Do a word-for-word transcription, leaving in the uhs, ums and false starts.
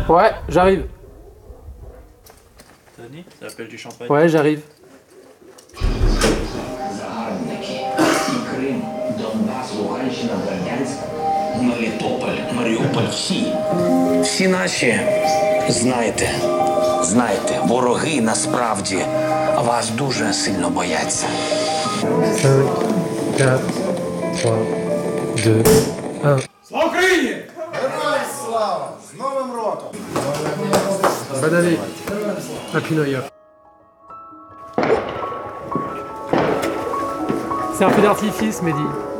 Ouais, j'arrive. Tony, ça appelle du champagne. Ouais, j'arrive. Загарбники і Крим, Донбас, Луганщина, Бердянськ, Мелітополь, Маріуполь, всі. Всі наші, знайте, знайте, вороги насправді вас дуже сильно бояться. cinq, quatre, trois, deux, un. Слава Україні! Героям слава! З Новим роком! Bonne année. Happy New Year. C'est un feu d'artifice, Mehdi.